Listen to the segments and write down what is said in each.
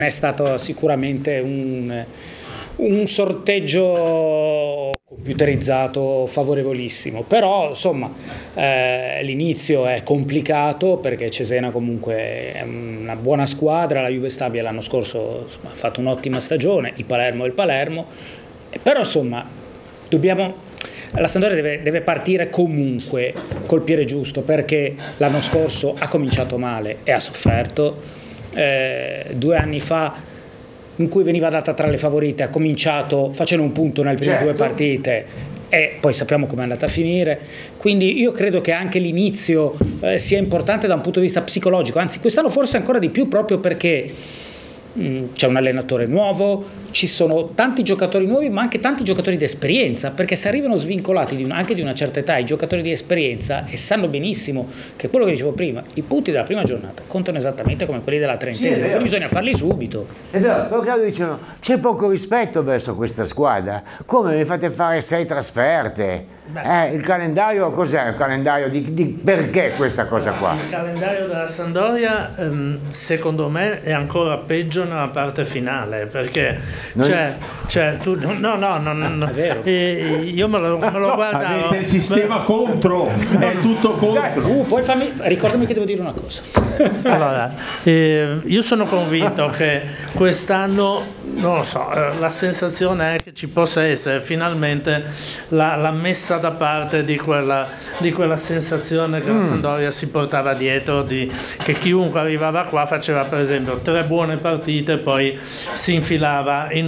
È stato sicuramente un sorteggio computerizzato favorevolissimo, però insomma l'inizio è complicato perché Cesena comunque è una buona squadra, la Juve Stabia l'anno scorso ha fatto un'ottima stagione, il Palermo è il Palermo, però insomma la Sampdoria deve partire comunque col piede giusto, perché l'anno scorso ha cominciato male e ha sofferto. 2 anni fa, in cui veniva data tra le favorite, ha cominciato facendo un punto nelle prime 2 partite e poi sappiamo come è andata a finire. Quindi io credo che anche l'inizio sia importante da un punto di vista psicologico, anzi quest'anno forse ancora di più, proprio perché c'è un allenatore nuovo, ci sono tanti giocatori nuovi, ma anche tanti giocatori di esperienza, perché se arrivano svincolati anche di una certa età i giocatori di esperienza, e sanno benissimo che quello che dicevo prima, i punti della prima giornata contano esattamente come quelli della 30esima, quindi bisogna farli subito. È vero, però Claudio diceva c'è poco rispetto verso questa squadra, come mi fate fare 6 trasferte? Il calendario cos'è? Il calendario di perché questa cosa qua? Il calendario della Sampdoria secondo me è ancora peggio nella parte finale, perché tu, no, è vero. Io me lo guardavo. Avete il sistema contro, è tutto contro. Poi ricordami che devo dire una cosa. Allora, io sono convinto che quest'anno, non lo so, la sensazione è che ci possa essere finalmente la messa da parte di quella sensazione che la Sampdoria si portava dietro, che chiunque arrivava qua faceva per esempio 3 buone partite, poi si infilava in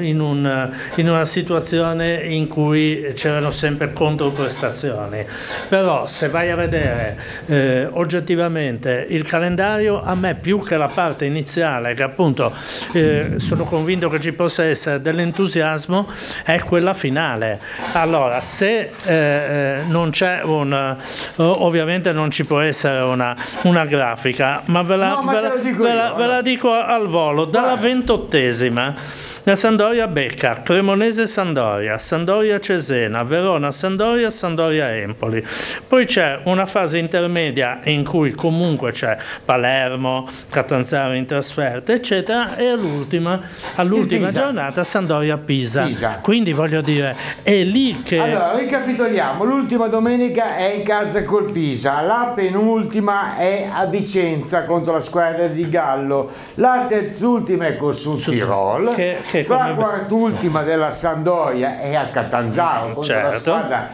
una situazione in cui c'erano sempre controprestazioni. Però se vai a vedere oggettivamente il calendario, a me più che la parte iniziale, che appunto sono convinto che ci possa essere dell'entusiasmo, è quella finale. Allora, se non c'è ovviamente non ci può essere una grafica, ma ve la dico al volo. Dalla 28esima la Sampdoria becca Cremonese Sampdoria, Sampdoria Cesena, Verona Sampdoria, Sampdoria Empoli. Poi c'è una fase intermedia in cui comunque c'è Palermo, Catanzaro in trasferta, eccetera, e all'ultima giornata Sampdoria Pisa. Quindi voglio dire, è lì che... Allora, ricapitoliamo, l'ultima domenica è in casa col Pisa, la penultima è a Vicenza contro la squadra di Gallo, la terzultima è col Sud Tirol, la quartultima della Sampdoria è a Catanzaro contro la squadra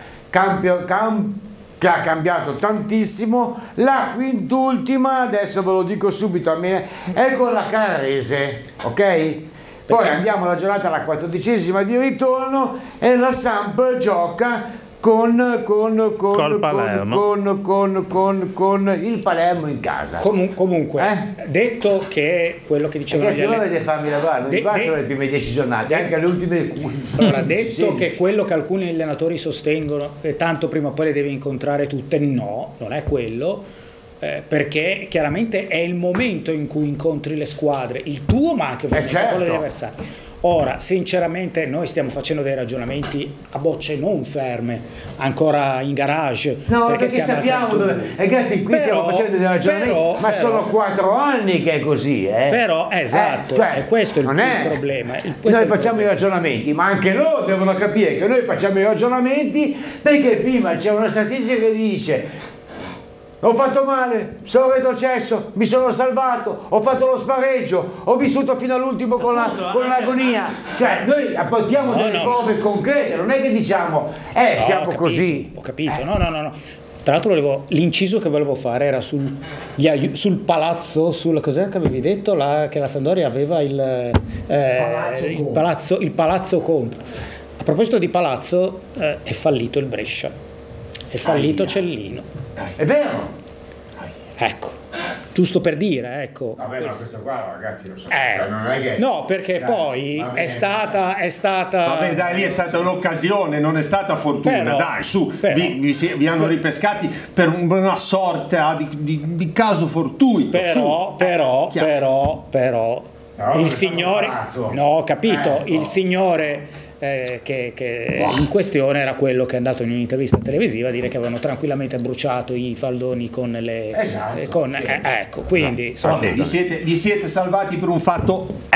che ha cambiato tantissimo, la quintultima, adesso ve lo dico subito, è con la Carrese, ok? Poi andiamo alla giornata alla 14esima di ritorno e la Samp gioca con il Palermo in casa. Comunque, detto che quello che dicevano gli allenatori, dovete farmi lavorare, non bastano le prime 10 giornate, anche le ultime. Allora, detto che quello che alcuni allenatori sostengono, e tanto prima o poi le devi incontrare tutte, no, non è quello. Perché chiaramente è il momento in cui incontri le squadre, il tuo ma anche quello degli avversari. Ora, sinceramente, noi stiamo facendo dei ragionamenti a bocce non ferme, ancora in garage. No, perché sappiamo dove. Ragazzi, qui stiamo facendo dei ragionamenti, ma sono 4 anni che è così. Però, esatto, è questo il problema. Noi facciamo i ragionamenti, ma anche loro devono capire che noi facciamo i ragionamenti perché prima c'è una statistica che dice: ho fatto male, sono retrocesso, mi sono salvato, ho fatto lo spareggio, ho vissuto fino all'ultimo con l'agonia. Cioè, noi apportiamo delle prove concrete, non è che diciamo siamo così. Ho capito, no. Tra l'altro l'inciso che volevo fare era sul palazzo, cos'è che avevi detto? Che la Sampdoria aveva il palazzo contro. A proposito di palazzo, è fallito il Brescia, è fallito Cellino. È vero? Ecco, giusto per dire, ecco. Vabbè, ma questo qua, ragazzi, lo so. Non è che... No, perché poi è stata. Vabbè, dai, lì è stata un'occasione, non è stata fortuna. Dai, su, vi hanno ripescati per una sorta di caso fortuito. Però, il signore. No, ho capito, il signore. Che in questione era quello che è andato in un'intervista televisiva a dire che avevano tranquillamente bruciato i faldoni con le ecco, quindi insomma, vi siete salvati per un fatto